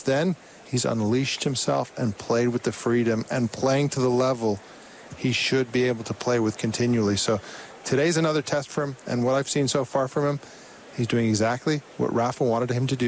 then, he's unleashed himself and played with the freedom and playing to the level he should be able to play with continually. So today's another test for him, and what I've seen so far from him, he's doing exactly what Rafa wanted him to do.